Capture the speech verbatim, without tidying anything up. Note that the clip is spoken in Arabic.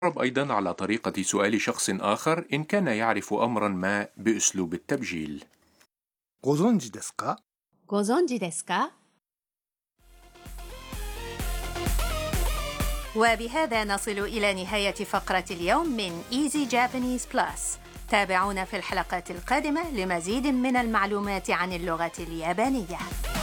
جرب أيضا على طريقة سؤال شخص آخر إن كان يعرف أمرا ما بأسلوب التبجيل. ご存知ですかご存知ですか؟ وبهذا نصل إلى نهاية فقرة اليوم من Easy Japanese Plus. تابعونا في الحلقات القادمة لمزيد من المعلومات عن اللغة اليابانية.